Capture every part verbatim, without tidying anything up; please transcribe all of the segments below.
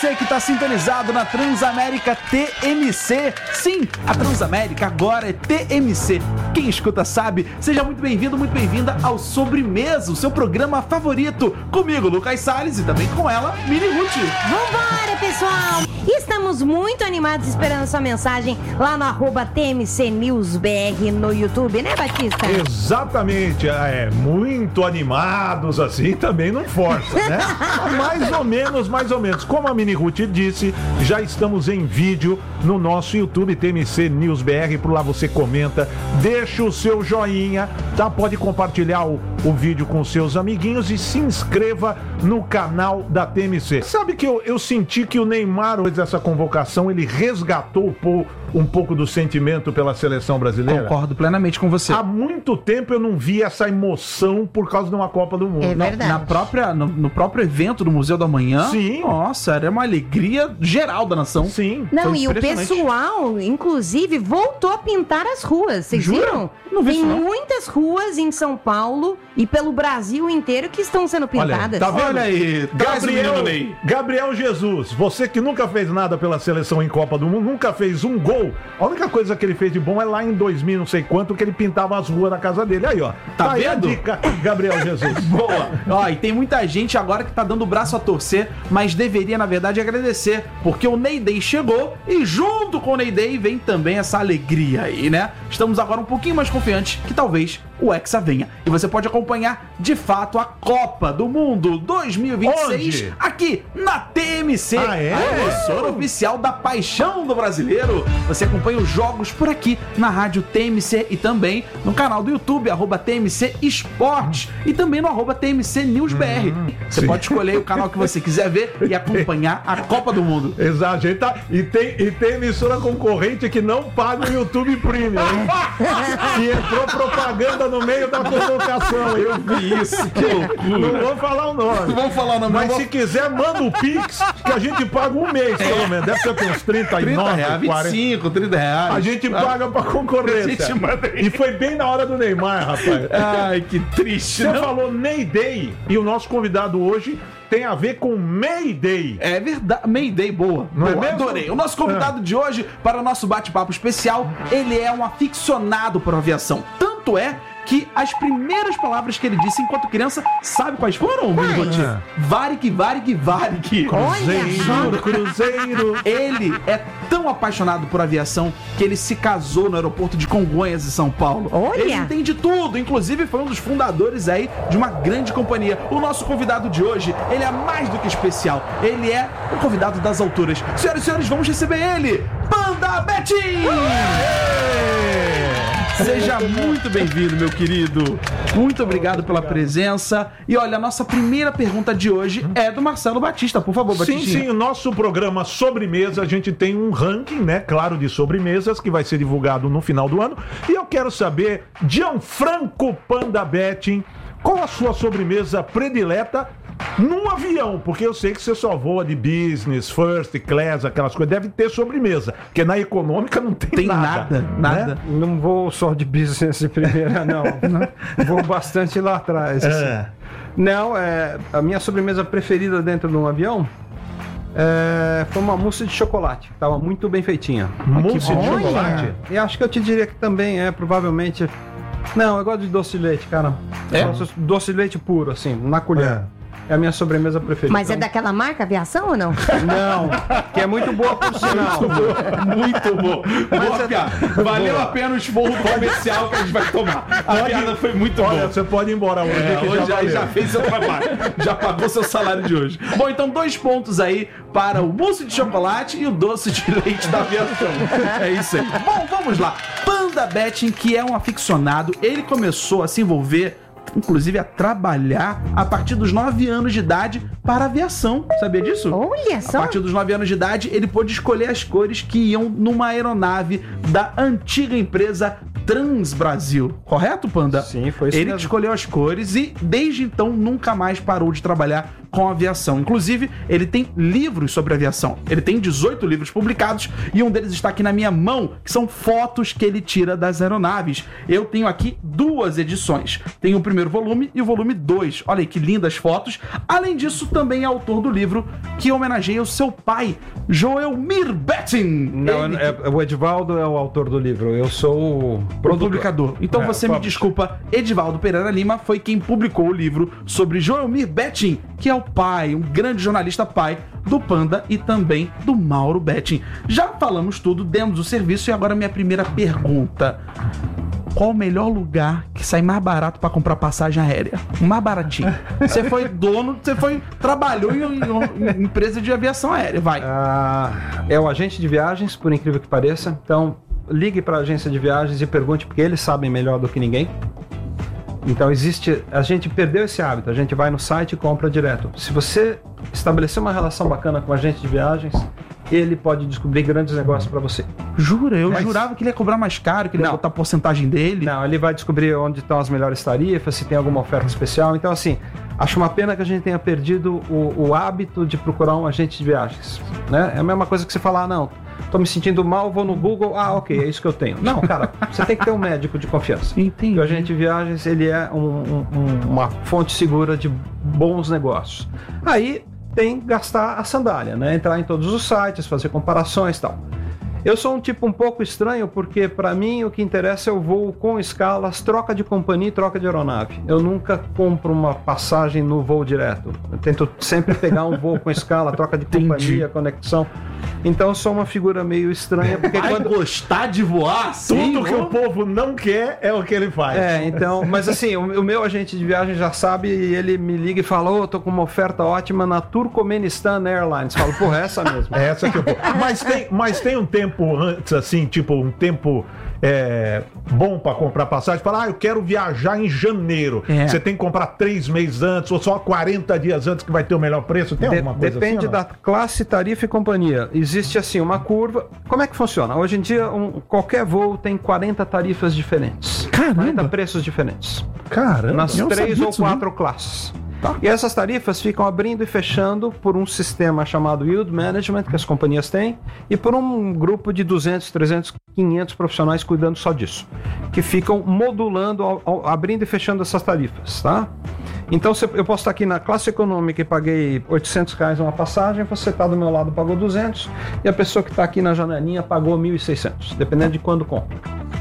você que está sintonizado na Transamérica T M C. Sim, a Transamérica agora é T M C. Quem escuta sabe. Seja muito bem-vindo, muito bem-vinda ao Sobremesa, o seu programa favorito. Comigo, Lucas Salles, e também com ela, Mini Ruth. Vambora, pessoal! Estamos muito animados esperando sua mensagem lá no arroba T M C News B R no YouTube, né, Batista? Exatamente, é, muito animados assim também não força, né? Mais ou menos, mais ou menos. Como a Mini Ruth disse, já estamos em vídeo no nosso YouTube T M C News B R. Por lá você comenta, deixa o seu joinha, tá? Pode compartilhar o, o vídeo com seus amiguinhos e se inscreva no canal da T M C. Sabe que eu, eu senti que o Neymar, depois dessa convocação, ele resgatou o povo um pouco do sentimento pela seleção brasileira? Concordo plenamente com você. Há muito tempo eu não vi essa emoção por causa de uma Copa do Mundo. É verdade. Na própria, no, no próprio evento do Museu da Manhã. Sim. Nossa, era uma alegria geral da nação. Sim. Não, Foi e o impressionante. pessoal, inclusive, voltou a pintar as ruas. Vocês Jura? viram? Não vi Tem isso, não. muitas ruas em São Paulo e pelo Brasil inteiro que estão sendo pintadas. tá vendo? Olha aí, traz o menino Gabriel, Ney. Gabriel Jesus, você que nunca fez nada pela seleção em Copa do Mundo, nunca fez um gol. A única coisa que ele fez de bom é lá em dois mil, não sei quanto, que ele pintava as ruas da casa dele. Aí, ó. Tá aí a vendo? dica, Gabriel Jesus. Boa. Ó, e tem muita gente agora que tá dando o braço a torcer, mas deveria, na verdade, agradecer, porque o Ney Day chegou e junto com o Ney Day vem também essa alegria aí, né? Estamos agora um pouquinho mais confiantes que talvez o Hexa venha. E você pode acompanhar, de fato, a Copa do Mundo dois mil e vinte e seis Onde? aqui na T M C, Ah, é? a emissora oficial da paixão do brasileiro. Você acompanha os jogos por aqui na rádio T M C e também no canal do YouTube, arroba T M C Esportes, e também no arroba T M C News B R. Você sim. pode escolher o canal que você quiser ver e acompanhar a Copa do Mundo. Exato, gente, tá? E tem, e tem emissora concorrente que não paga o YouTube Premium, hein? Que entrou propaganda no meio da convocação. Eu Vi isso, que não loucura. vou falar o nome. Vamos falar o nome, Mas não se quiser, manda o Pix, que a gente paga um mês, pelo menos. Deve ser uns trinta e trinta nove, reais, vinte e quarenta. cinco, trinta reais. A gente paga pra concorrência. A gente manda aí. E foi bem na hora do Neymar, rapaz. Ai, que triste, Você não? falou Ney Day e o nosso convidado hoje tem a ver com Mayday. É verdade, Mayday, boa. Não é boa, mesmo? adorei. O nosso convidado de hoje, para o nosso bate-papo especial, ele é um aficionado por aviação. Tanto é que as primeiras palavras que ele disse enquanto criança, sabe quais foram, Quais? Mini Ruth? Ah. Varig, Varig, Varig. Cruzeiro, Cruzeiro. Ele é tão apaixonado por aviação que ele se casou no aeroporto de Congonhas, em São Paulo. Olha! Ele entende tudo, inclusive foi um dos fundadores aí de uma grande companhia. O nosso convidado de hoje, ele é mais do que especial. Ele é o convidado das alturas. Senhoras e senhores, vamos receber ele, Panda Betim! Seja muito bem-vindo, meu querido. Muito obrigado pela presença. E olha, a nossa primeira pergunta de hoje é do Marcelo Batista. Por favor, Sim, Batistinha. sim, o nosso programa Sobremesa, a gente tem um ranking, né, claro, de sobremesas que vai ser divulgado no final do ano. E eu quero saber, Gianfranco Panda Betting, qual a sua sobremesa predileta num avião? Porque eu sei que você só voa de business, first class, aquelas coisas. Deve ter sobremesa, porque na econômica não tem, Tem nada. nada, né? nada. Não vou só de business de primeira, não. Vou bastante lá atrás. assim. É. Não, é, a minha sobremesa preferida dentro de um avião é, foi uma mousse de chocolate. Tava muito bem feitinha. Mousse de Olha! chocolate. E acho que eu te diria que também é, provavelmente... Não, eu gosto de doce de leite, cara. É? Eu gosto de doce de leite puro, assim, na colher. É a minha sobremesa preferida. Mas é Então, daquela marca aviação ou não? Não, que é muito boa por sinal. Muito bom. Boa, é- piada. Valeu a pena o esporro comercial que a gente vai tomar. A piada foi muito Olha, boa. você pode ir embora hoje. É, que hoje já, valeu. já fez seu trabalho. Já pagou seu salário de hoje. Bom, então dois pontos aí para o mousse de chocolate e o doce de leite da aviação. É isso aí. Bom, vamos lá. Panda Betting, que é um aficionado, ele começou a se envolver, inclusive a trabalhar a partir dos nove anos de idade para a aviação. Sabia disso? Olha A só. partir dos nove anos de idade, ele pôde escolher as cores que iam numa aeronave da antiga empresa Transbrasil. Correto, Panda? Sim, foi isso Ele que mesmo. escolheu as cores e, desde então, nunca mais parou de trabalhar com aviação. Inclusive, ele tem livros sobre aviação. Ele tem dezoito livros publicados e um deles está aqui na minha mão, que são fotos que ele tira das aeronaves. Eu tenho aqui duas edições. Tem o primeiro volume e o volume dois. Olha aí que lindas fotos. Além disso, também é autor do livro que homenageia o seu pai, Joelmir Betting. Não, Ele é, que- é- o Edivaldo é o autor do livro, eu sou o o produtor. publicador. Então É, você me publisher. desculpa, Edivaldo Pereira Lima foi quem publicou o livro sobre Joelmir Betting, que é o pai, um grande jornalista pai do Panda e também do Mauro Betting. Já falamos tudo, demos o serviço e agora minha primeira pergunta. Qual o melhor lugar que sai mais barato pra comprar passagem aérea? Mais baratinho. Você foi dono, você foi trabalhou em, em- em empresa de aviação aérea, vai. Ah, é o agente de viagens, por incrível que pareça. Então, ligue para a agência de viagens e pergunte, porque eles sabem melhor do que ninguém. Então, existe... A gente perdeu esse hábito. A gente vai no site e compra direto. Se você estabelecer uma relação bacana com o agente de viagens, ele pode descobrir grandes negócios para você. Jura, eu Mas- jurava que ele ia cobrar mais caro, que ele ia Não. botar a porcentagem dele. Não, ele vai descobrir onde estão as melhores tarifas, se tem alguma oferta especial. Então, assim, acho uma pena que a gente tenha perdido o, o hábito de procurar um agente de viagens. Né? É a mesma coisa que você falar, ah, não, tô me sentindo mal, vou no Google, ah, ok, é isso que eu tenho. Não, cara, você tem que ter um médico de confiança. Entendi. E o agente de viagens, ele é um- um- um- uma fonte segura de bons negócios. Aí tem que gastar a sandália, né? Entrar em todos os sites, fazer comparações e tal. Eu sou um tipo um pouco estranho porque, para mim, o que interessa é o voo com escalas, troca de companhia e troca de aeronave. Eu nunca compro uma passagem no voo direto. Eu tento sempre pegar um voo com escala, troca de Entendi. companhia, conexão. Então, eu sou uma figura meio estranha porque Vai quando... gostar de voar assim? Tudo que o povo não quer é o que ele faz. É, então, mas assim, o, o meu agente de viagem já sabe e ele me liga e fala, ô, tô com uma oferta ótima na Turcomenistan Airlines. Falo, porra, é essa mesmo. É essa que eu vou. Mas tem, mas tem um tempo antes, assim, tipo, um tempo é, bom pra comprar passagem. Fala, ah, eu quero viajar em janeiro. É. Você tem que comprar três meses antes ou só quarenta dias antes que vai ter o melhor preço? Tem De- alguma coisa depende assim? ou não? da classe, tarifa e companhia. Existe assim uma curva. Como é que funciona? Hoje em dia, um- qualquer voo tem quarenta tarifas diferentes. Caramba! quarenta preços diferentes. Caramba. Nas eu não três sabia ou disso, quatro classes. Tá. E essas tarifas ficam abrindo e fechando por um sistema chamado Yield Management, que as companhias têm, e por um grupo de duzentos, trezentos, quinhentos profissionais cuidando só disso, que ficam modulando, ao- ao- abrindo e fechando essas tarifas, tá? Então, se eu posso estar aqui na classe econômica e paguei oitocentos reais uma passagem, você está do meu lado pagou duzentos, e a pessoa que está aqui na janelinha pagou mil e seiscentos, dependendo de quando compra.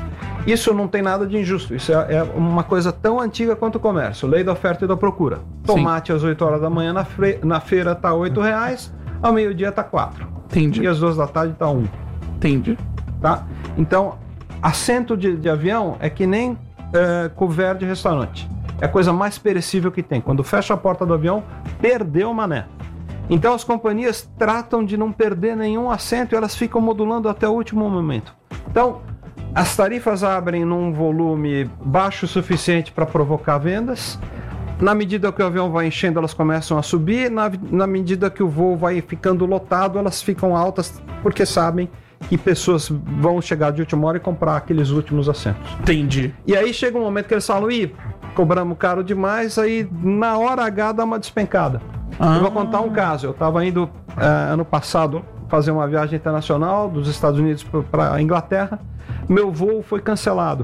Isso não tem nada de injusto, isso é, é uma coisa tão antiga quanto o comércio, lei da oferta e da procura. Tomate às oito horas da manhã na, fre- na feira está oito reais, ao meio-dia está quatro. Entendi, E às duas da tarde está um, entendi. tá? Então, assento de, de avião é que nem é, couvert de restaurante. É a coisa mais perecível que tem. Quando fecha a porta do avião, perdeu o mané. Então as companhias tratam de não perder nenhum assento e elas ficam modulando até o último momento. Então, as tarifas abrem num volume baixo o suficiente para provocar vendas. Na medida que o avião vai enchendo, elas começam a subir. Na, na medida que o voo vai ficando lotado, elas ficam altas porque sabem que pessoas vão chegar de última hora e comprar aqueles últimos assentos. Entendi. E aí chega um momento que eles falam, ih, cobramos caro demais, aí na hora H dá uma despencada. Ah. Eu vou contar um caso. Eu estava indo eh, ano passado fazer uma viagem internacional dos Estados Unidos para a Inglaterra. Meu voo foi cancelado.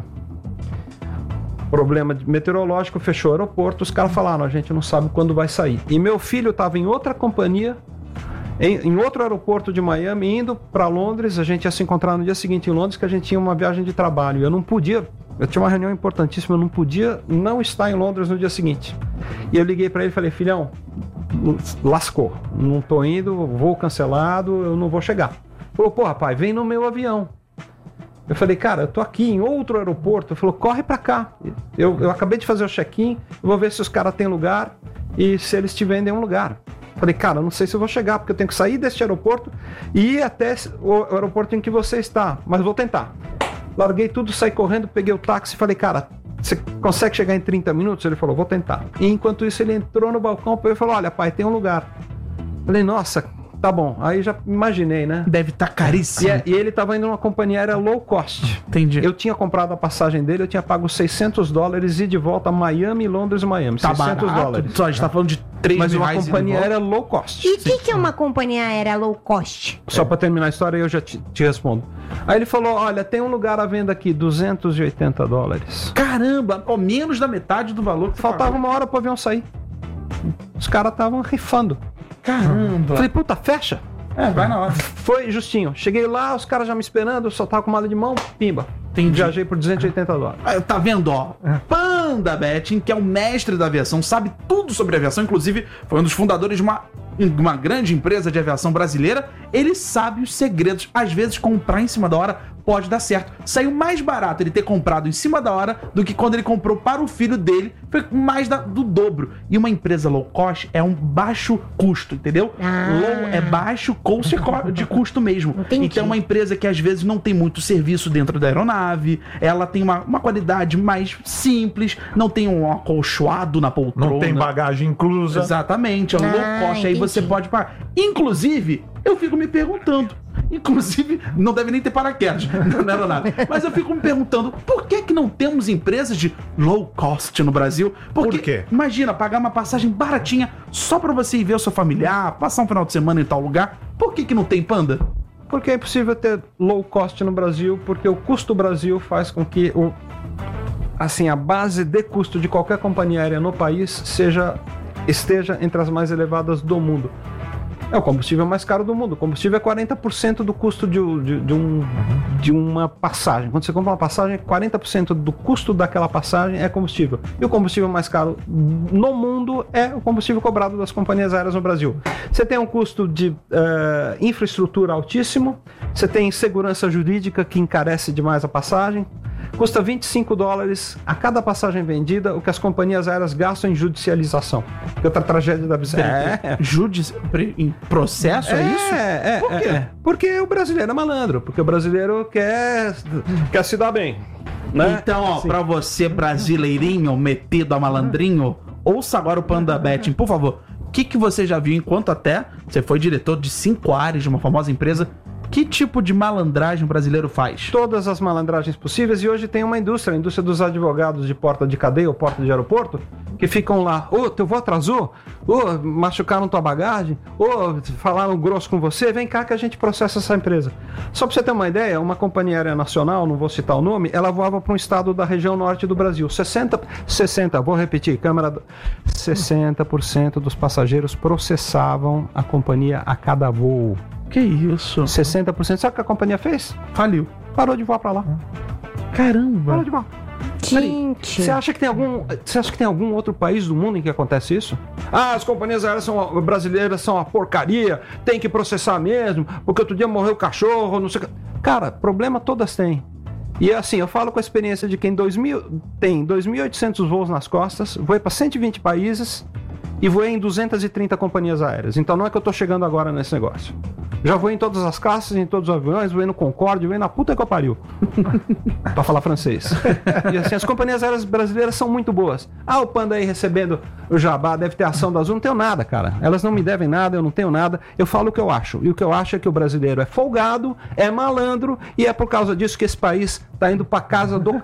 Problema de- meteorológico, fechou o aeroporto. Os caras falaram, a gente não sabe quando vai sair. E meu filho estava em outra companhia, em, em outro aeroporto de Miami, indo para Londres. A gente ia se encontrar no dia seguinte em Londres, que a gente tinha uma viagem de trabalho. Eu não podia, eu tinha uma reunião importantíssima, eu não podia não estar em Londres no dia seguinte. E eu liguei para ele e falei, filhão, lascou, não tô indo, voo cancelado, eu não vou chegar. Ele falou, pô, rapaz, vem no meu avião. Eu falei, cara, eu tô aqui em outro aeroporto. Ele falou, corre pra cá. Eu, eu acabei de fazer o check-in, eu vou ver se os caras têm lugar e se eles te vendem um lugar. Eu falei, cara, eu não sei se eu vou chegar, porque eu tenho que sair deste aeroporto e ir até o aeroporto em que você está, mas vou tentar. Larguei tudo, saí correndo, peguei o táxi e falei, cara, você consegue chegar em trinta minutos? Ele falou, vou tentar. E enquanto isso ele entrou no balcão e falou, olha pai, tem um lugar. Eu falei, nossa, tá bom. Aí já imaginei, né? Deve estar tá caríssimo. E, é, e ele tava indo numa companhia aérea low cost. Entendi. Eu tinha comprado a passagem dele, eu tinha pago seiscentos dólares e de volta a Miami, Londres e Miami. Tá seiscentos barato. dólares. Só a gente tá falando de três Mas mil uma reais companhia de volta. aérea low cost. E o que, que é uma companhia aérea low cost? Só pra terminar a história, eu já te, te respondo. Aí ele falou, olha, tem um lugar à venda aqui, duzentos e oitenta dólares. Caramba, ó, menos da metade do valor que Faltava pagou. uma hora pro avião sair. Os caras estavam rifando. Caramba. Falei, puta, fecha. É, vai na hora. Foi justinho. Cheguei lá, os caras já me esperando, eu só tava com mala de mão, pimba. Entendi. Viajei por duzentos e oitenta dólares. Ah, tá vendo, ó? Panda Betting, que é o mestre da aviação, sabe tudo sobre aviação, inclusive foi um dos fundadores de uma, uma grande empresa de aviação brasileira. Ele sabe os segredos. Às vezes, comprar em cima da hora pode dar certo. Saiu mais barato ele ter comprado em cima da hora do que quando ele comprou para o filho dele. Foi mais da- do dobro. E uma empresa low cost é um baixo custo, entendeu? Ah. Low é baixo custo de custo mesmo. Entendi. Então é uma empresa que às vezes não tem muito serviço dentro da aeronave, ela tem uma, uma qualidade mais simples, não tem um acolchoado na poltrona. Não tem bagagem inclusa. Exatamente, é um Ah, low cost, aí entendi. você pode pagar. Inclusive, eu fico me perguntando, inclusive, não deve nem ter paraquedas na aeronave, mas eu fico me perguntando, por que que não temos empresas de low cost no Brasil? Porque, Por quê? imagina, pagar uma passagem baratinha só pra você ir ver o seu familiar, passar um final de semana em tal lugar, por que que não tem, Panda? Porque é impossível ter low cost no Brasil, porque o custo Brasil faz com que o, assim, a base de custo de qualquer companhia aérea no país seja, esteja entre as mais elevadas do mundo. É o combustível mais caro do mundo. O combustível é quarenta por cento do custo de, de, de, um, de uma passagem. Quando você compra uma passagem, quarenta por cento do custo daquela passagem é combustível. E o combustível mais caro no mundo é o combustível cobrado das companhias aéreas no Brasil. Você tem um custo de eh, infraestrutura altíssimo, você tem segurança jurídica que encarece demais a passagem, custa vinte e cinco dólares a cada passagem vendida, o que as companhias aéreas gastam em judicialização. Que é outra tragédia da vida. É, Judici... pre- em processo, é, isso? É, Por quê? é, é. Porque o brasileiro é malandro, porque o brasileiro quer, quer se dar bem. Né? Então, ó, Sim. pra você brasileirinho, metido a malandrinho, ouça agora o Panda Betting, por favor. O que, que você já viu enquanto até você foi diretor de cinco áreas de uma famosa empresa? Que tipo de malandragem o brasileiro faz? Todas as malandragens possíveis, e hoje tem uma indústria, a indústria dos advogados de porta de cadeia ou porta de aeroporto, que ficam lá, ô, teu voo atrasou, ô, machucaram tua bagagem, ô, falaram grosso com você, vem cá que a gente processa essa empresa. Só pra você ter uma ideia, uma companhia aérea nacional, não vou citar o nome, ela voava para um estado da região norte do Brasil. sessenta, sessenta, vou repetir, câmera, do- sessenta por cento dos passageiros processavam a companhia a cada voo. Que isso? sessenta por cento. Sabe o que a companhia fez? Faliu. Parou de voar pra lá. Caramba. Parou de voar. Gente. Você acha que tem algum, você acha que tem algum outro país do mundo em que acontece isso? Ah, as companhias aéreas são, brasileiras são uma porcaria, tem que processar mesmo, porque outro dia morreu o cachorro, não sei o que. Cara, problema todas têm. E assim, eu falo com a experiência de quem dois mil, tem dois mil e oitocentos voos nas costas, voei para cento e vinte países e voei em duzentas e trinta companhias aéreas. Então não é que eu tô chegando agora nesse negócio. Já voei em todas as classes, em todos os aviões, voei no Concorde, voei na puta que eu pariu. Pra falar francês. E assim, as companhias aéreas brasileiras são muito boas. Ah, o Panda aí recebendo o jabá, deve ter ação da Azul. Não tenho nada, cara. Elas não me devem nada, eu não tenho nada. Eu falo o que eu acho. E o que eu acho é que o brasileiro é folgado, é malandro, e é por causa disso que esse país tá indo pra casa do...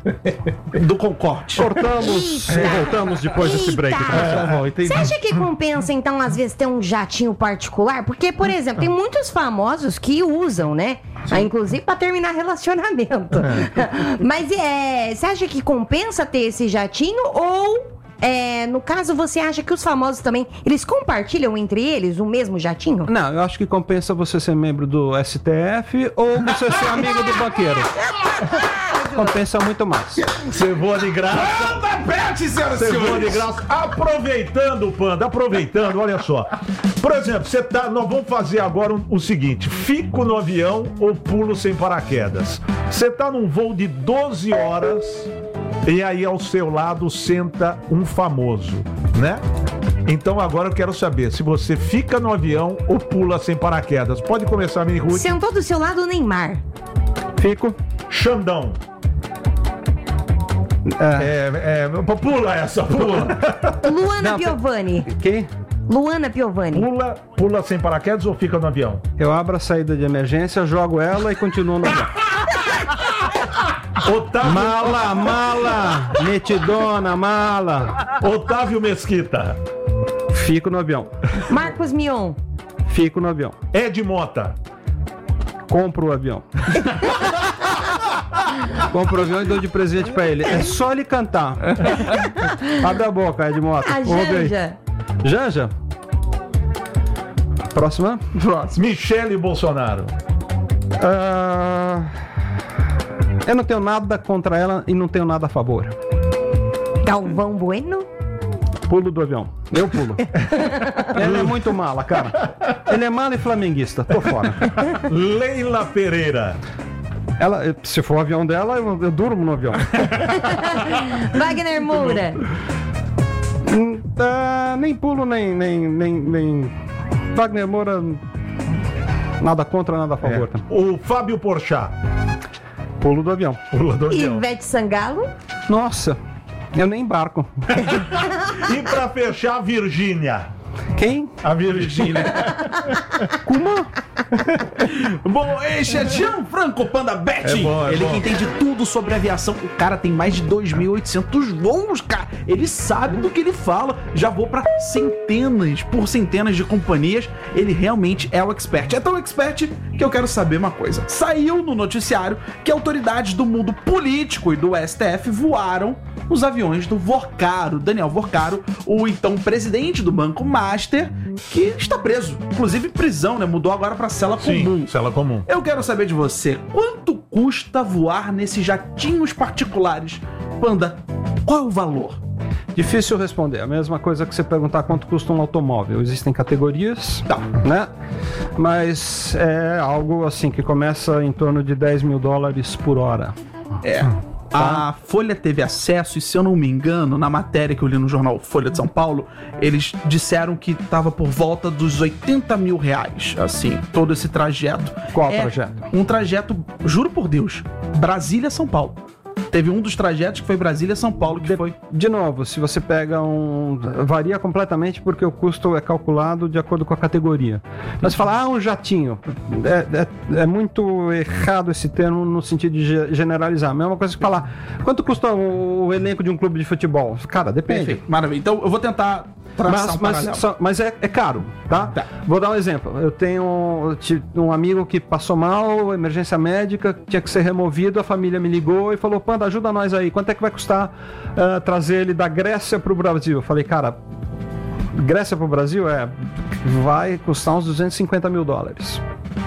Do Concorde. Cortamos e voltamos depois desse break. Eita. Tá bom, entendi. Você acha que compensa, então, às vezes, ter um jatinho particular? Porque, por exemplo, tem muitos famosos que usam, né? Ah, inclusive pra terminar relacionamento. Mas é, você acha que compensa ter esse jatinho? Ou, é, no caso, você acha que os famosos também, eles compartilham entre eles o mesmo jatinho? Não, eu acho que compensa você ser membro do S T F ou você ser amigo do banqueiro. Compensa muito mais. Você voa de graça. Panda Betting, senhoras e Você voa de senhores. graça. Aproveitando, Panda, aproveitando, olha só. Por exemplo, você tá, nós vamos fazer agora o, o seguinte: fico no avião ou pulo sem paraquedas? Você tá num voo de doze horas e aí ao seu lado senta um famoso, né? Então agora eu quero saber se você fica no avião ou pula sem paraquedas. Pode começar, Mini Ruth. Sentou do seu lado o Neymar. Fico. Xandão. É, é, pula essa, pula. Luana Não, Piovani. Quem? Luana Piovani. Pula, pula sem paraquedas ou fica no avião? Eu abro a saída de emergência, jogo ela e continuo no avião. Otávio, Mala, mala, metidona, mala. Otávio Mesquita. Fico no avião. Marcos Mion. Fico no avião. Ed Mota. Compro o avião. Compro o avião e dou de presente pra ele. É só ele cantar. Abre a boca, Ed Mota. A Ouve aí. Janja. Janja. Próxima. Próximo. Michele Bolsonaro. Ah, eu não tenho nada contra ela e não tenho nada a favor. Galvão Bueno. Pulo do avião. Eu pulo. Ele é muito mala, cara. Ele é mala e flamenguista. Tô fora. Leila Pereira. Ela, se for o avião dela, eu, eu durmo no avião. Wagner Moura. Hum, ah, nem pulo, nem, nem, nem, nem... Wagner Moura, nada contra, nada a favor. É. O Fábio Porchat. Pulo do avião. Pula do avião. Ivete Sangalo. Nossa, eu nem embarco. E pra fechar, Virgínia. Quem? A Virgínia. Kuma? Bom, este é Gianfranco Panda Betting. É bom, é Ele bom. que entende tudo sobre aviação. O cara tem mais de dois mil e oitocentos voos, cara. Ele sabe do que ele fala. Já vou pra centenas por centenas de companhias. Ele realmente é o expert. É tão expert que eu quero saber uma coisa. Saiu no noticiário que autoridades do mundo político e do S T F voaram os aviões do Vorcaro, Daniel Vorcaro, o então presidente do Banco Master, que está preso. Inclusive prisão, né? Mudou agora pra cela comum. Sim, cela comum. Eu quero saber de você, quanto custa voar nesses jatinhos particulares? Panda, qual é o valor? Difícil responder. A mesma coisa que você perguntar quanto custa um automóvel. Existem categorias, Tá. né? Mas é algo assim que começa em torno de dez mil dólares por hora. É. A Folha teve acesso, e se eu não me engano, na matéria que eu li no jornal Folha de São Paulo, eles disseram que estava por volta dos oitenta mil reais, assim, todo esse trajeto. Qual É trajeto? Um trajeto, juro por Deus, Brasília-São Paulo. Teve um dos trajetos que foi Brasília-São Paulo, que foi... De novo, se você pega um... Varia completamente porque o custo é calculado de acordo com a categoria. Mas você fala, ah, um jatinho. É, é, é muito errado esse termo no sentido de ge- generalizar. A mesma coisa que falar, quanto custa o, o elenco de um clube de futebol? Cara, depende. Perfeito, maravilha. Então eu vou tentar traçar Mas, um mas, paralelo. só- mas é, é caro, tá? Tá. Vou dar um exemplo. Eu tenho eu tive um amigo que passou mal, emergência médica, tinha que ser removido, a família me ligou e falou, Panda, ajuda nós aí, quanto é que vai custar uh, trazer ele da Grécia pro Brasil? Eu falei, cara, Grécia pro Brasil é vai custar uns duzentos e cinquenta mil dólares.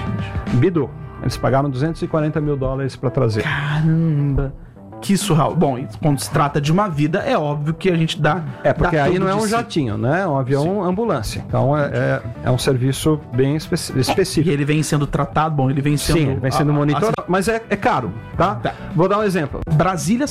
Bidu. Eles pagaram duzentos e quarenta mil dólares para trazer. Caramba, que surreal. Bom, e quando se trata de uma vida, é óbvio que a gente dá... É, porque dá aí tudo não é de um si. jatinho, né? É um avião ambulância. Então é, é, é um serviço bem espe- E específico. ele vem sendo tratado, bom, ele vem sendo... Sim, vem sendo a- a- monitorado, mas é, é caro, tá? Tá. Vou dar um exemplo. Brasília